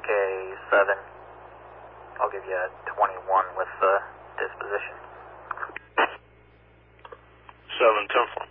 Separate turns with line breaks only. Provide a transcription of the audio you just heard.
a 7. I'll give you a 21 with disposition.
7, 10-4.